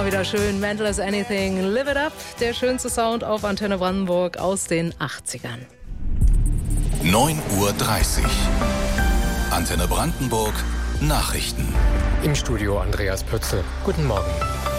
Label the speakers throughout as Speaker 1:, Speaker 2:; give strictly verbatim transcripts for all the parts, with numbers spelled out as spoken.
Speaker 1: wieder schön. Mental as Anything, Live It Up. Der schönste Sound auf Antenne Brandenburg aus den achtzigern.
Speaker 2: neun Uhr dreißig. Antenne Brandenburg Nachrichten.
Speaker 3: Im Studio Andreas Pötzel. Guten Morgen.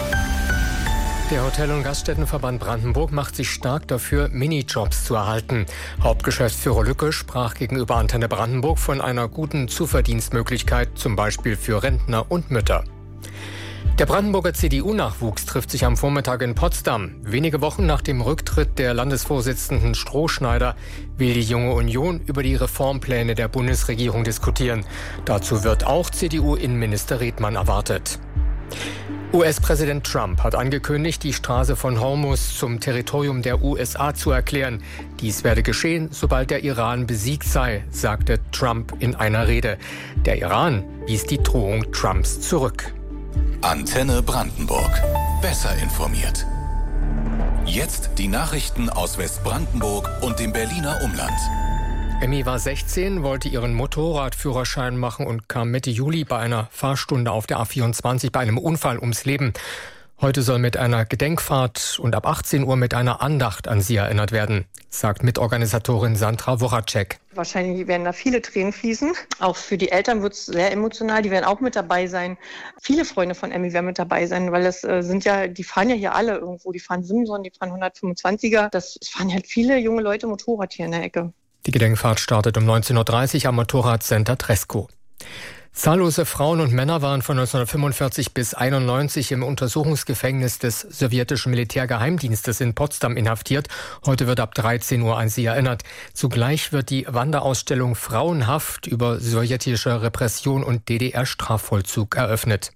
Speaker 3: Der Hotel- und Gaststättenverband Brandenburg macht sich stark dafür, Minijobs zu erhalten. Hauptgeschäftsführer Lücke sprach gegenüber Antenne Brandenburg von einer guten Zuverdienstmöglichkeit, zum Beispiel für Rentner und Mütter. Der Brandenburger C D U-Nachwuchs trifft sich am Vormittag in Potsdam. Wenige Wochen nach dem Rücktritt der Landesvorsitzenden Strohschneider will die Junge Union über die Reformpläne der Bundesregierung diskutieren. Dazu wird auch C D U-Innenminister Redmann erwartet. U S-Präsident Trump hat angekündigt, die Straße von Hormuz zum Territorium der U S A zu erklären. Dies werde geschehen, sobald der Iran besiegt sei, sagte Trump in einer Rede. Der Iran wies die Drohung Trumps zurück.
Speaker 2: Antenne Brandenburg. Besser informiert. Jetzt die Nachrichten aus Westbrandenburg und dem Berliner Umland.
Speaker 3: Emmy war sechzehn, wollte ihren Motorradführerschein machen und kam Mitte Juli bei einer Fahrstunde auf der A vierundzwanzig bei einem Unfall ums Leben. Heute soll mit einer Gedenkfahrt und ab achtzehn Uhr mit einer Andacht an sie erinnert werden, sagt Mitorganisatorin Sandra Woracek.
Speaker 4: Wahrscheinlich werden da viele Tränen fließen. Auch für die Eltern wird es sehr emotional. Die werden auch mit dabei sein. Viele Freunde von Emmy werden mit dabei sein, weil das äh, sind ja, die fahren ja hier alle irgendwo. Die fahren Simson, die fahren hundertfünfundzwanziger. Das fahren halt viele junge Leute Motorrad hier in der Ecke.
Speaker 3: Die Gedenkfahrt startet um neunzehn Uhr dreißig am Motorradcenter Tresco. Zahllose Frauen und Männer waren von neunzehnhundertfünfundvierzig bis einundneunzig im Untersuchungsgefängnis des sowjetischen Militärgeheimdienstes in Potsdam inhaftiert. Heute wird ab dreizehn Uhr an sie erinnert. Zugleich wird die Wanderausstellung Frauenhaft über sowjetische Repression und D D R-Strafvollzug eröffnet.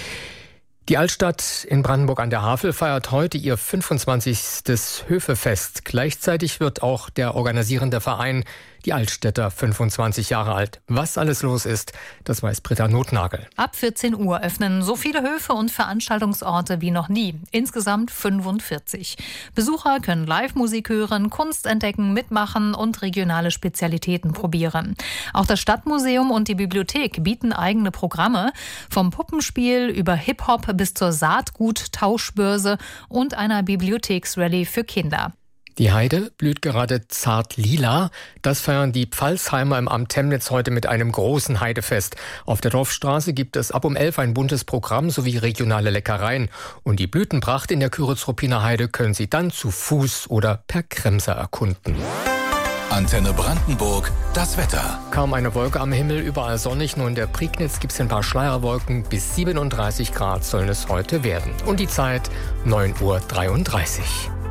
Speaker 3: Die Altstadt in Brandenburg an der Havel feiert heute ihr fünfundzwanzigstes Höfefest. Gleichzeitig wird auch der organisierende Verein Die Altstädter fünfundzwanzig Jahre alt. Was alles los ist, das weiß Britta Notnagel.
Speaker 5: Ab vierzehn Uhr öffnen so viele Höfe und Veranstaltungsorte wie noch nie. Insgesamt fünfundvierzig. Besucher können Live-Musik hören, Kunst entdecken, mitmachen und regionale Spezialitäten probieren. Auch das Stadtmuseum und die Bibliothek bieten eigene Programme. Vom Puppenspiel über Hip-Hop bis zur Saatgut-Tauschbörse und einer Bibliotheksrallye für Kinder.
Speaker 3: Die Heide blüht gerade zart lila. Das feiern die Pfalzheimer im Amt Temnitz heute mit einem großen Heidefest. Auf der Dorfstraße gibt es ab um elf ein buntes Programm sowie regionale Leckereien. Und die Blütenpracht in der Kyritz-Ruppiner Heide können Sie dann zu Fuß oder per Kremser erkunden.
Speaker 2: Antenne Brandenburg, das Wetter.
Speaker 3: Kaum eine Wolke am Himmel, überall sonnig. Nur in der Prignitz gibt es ein paar Schleierwolken. Bis siebenunddreißig Grad sollen es heute werden. Und die Zeit neun Uhr dreiunddreißig.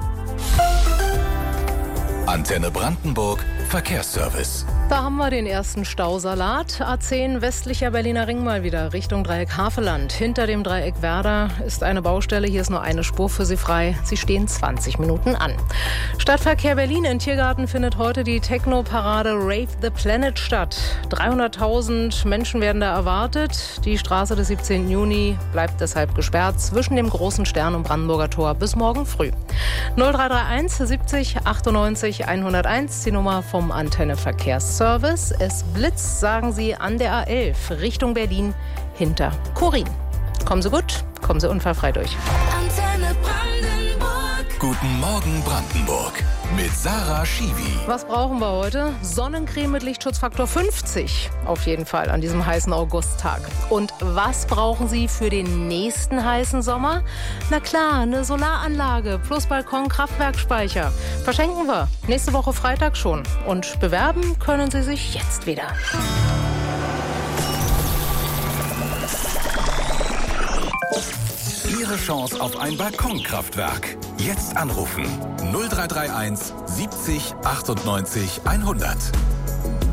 Speaker 2: Antenne Brandenburg, Verkehrsservice.
Speaker 1: Da haben wir den ersten Stausalat. A zehn westlicher Berliner Ring mal wieder Richtung Dreieck Havelland. Hinter dem Dreieck Werder ist eine Baustelle. Hier ist nur eine Spur für Sie frei. Sie stehen zwanzig Minuten an. Stadtverkehr Berlin in Tiergarten findet heute die Techno-Parade Rave the Planet statt. dreihunderttausend Menschen werden da erwartet. Die Straße des siebzehnten Juni bleibt deshalb gesperrt zwischen dem Großen Stern und Brandenburger Tor bis morgen früh. null drei drei eins siebzig achtundneunzig hunderteins, die Nummer vom Antenne Verkehrsservice. Es blitzt, sagen Sie, an der A elf Richtung Berlin hinter Chorin. Kommen Sie gut, kommen Sie unfallfrei durch.
Speaker 2: Antenne Brandenburg. Guten Morgen Brandenburg mit Sarah Schiwi.
Speaker 1: Was brauchen wir heute? Sonnencreme mit Lichtschutzfaktor fünfzig. Auf jeden Fall an diesem heißen Augusttag. Und was brauchen Sie für den nächsten heißen Sommer? Na klar, eine Solaranlage plus Balkon-Kraftwerkspeicher. Verschenken wir nächste Woche Freitag schon. Und bewerben können Sie sich jetzt wieder.
Speaker 2: Ihre Chance auf ein Balkonkraftwerk. Jetzt anrufen null drei drei eins siebzig achtundneunzig hundert.